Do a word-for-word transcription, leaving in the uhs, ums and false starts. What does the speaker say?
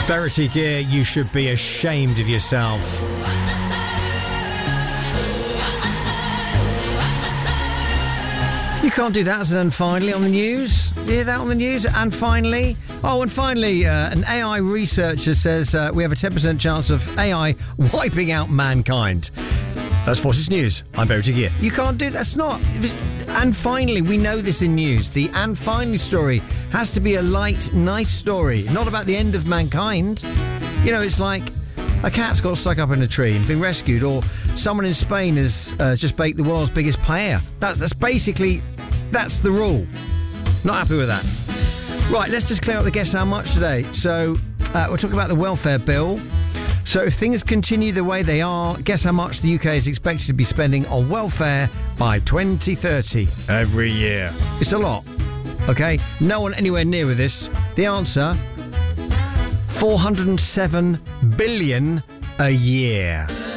Verity Gear, you should be ashamed of yourself. You can't do that as an and finally on the news. You hear that on the news? And finally? Oh, and finally, uh, an A I researcher says uh, we have a ten percent chance of A I wiping out mankind. That's Forces News. I'm Verity Gear. You can't do that's not. And finally, we know this in news. The and finally story has to be a light, nice story, not about the end of mankind. You know, it's like a cat's got stuck up in a tree and been rescued, or someone in Spain has uh, just baked the world's biggest paella. That's that's basically that's the rule. Not happy with that. Right, let's just clear up the guess how much today. So uh, we're talking about the welfare bill. So if things continue the way they are, guess how much the U K is expected to be spending on welfare by twenty thirty every year. It's a lot, okay? No one anywhere near with this. The answer, four hundred seven billion a year.